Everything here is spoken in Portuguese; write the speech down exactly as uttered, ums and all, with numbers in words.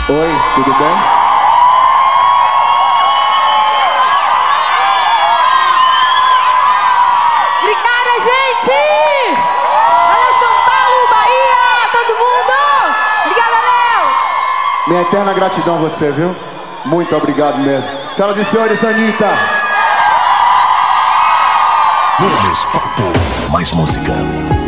Oi, tudo bem? Obrigada, gente! Valeu, São Paulo, Bahia, todo mundo! Obrigada, Léo! Minha eterna gratidão a você, viu? Muito obrigado mesmo. Senhoras e senhores, Anitta! Menos papo, mais música.